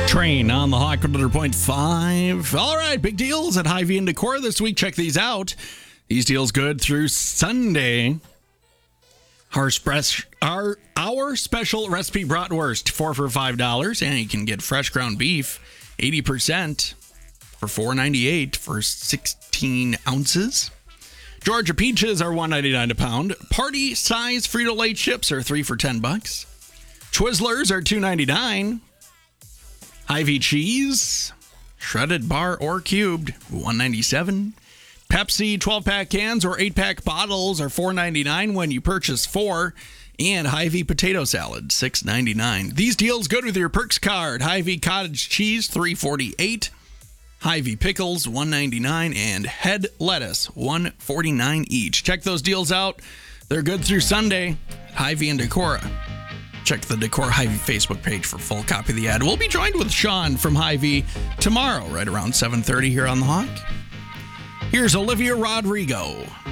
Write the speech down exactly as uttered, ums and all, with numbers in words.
Train on the Hawk one hundred point five. All right, big deals at Hy-Vee and Decor this week. Check these out. These deals good through Sunday. Our, spres- our, our special recipe bratwurst, four for five dollars. And you can get fresh ground beef, eighty percent for four ninety-eight for sixteen ounces. Georgia peaches are one ninety-nine a pound. Party size Frito-Lay chips are three for ten bucks. Twizzlers are two ninety-nine. Hy-Vee cheese, shredded bar or cubed, one ninety-seven. Pepsi twelve-pack cans or eight-pack bottles are four ninety-nine when you purchase four. And Hy-Vee potato salad, six ninety-nine. These deals good with your Perks card. Hy-Vee cottage cheese, three forty-eight. Hy-Vee pickles, one ninety-nine. And head lettuce, one forty-nine each. Check those deals out. They're good through Sunday. Hy-Vee and Decora. Check the Decor Hy-Vee Facebook page for full copy of the ad. We'll be joined with Sean from Hy-Vee tomorrow, right around seven thirty here on The Hawk. Here's Olivia Rodrigo.